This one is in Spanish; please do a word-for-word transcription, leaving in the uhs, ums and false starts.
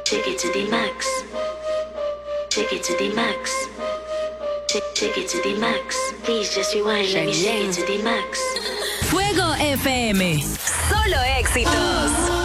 Take it to the max. Take it to the max. Take, take it to the max. Please just rewind. Let me take it to the max. Fuego F M. Solo éxitos.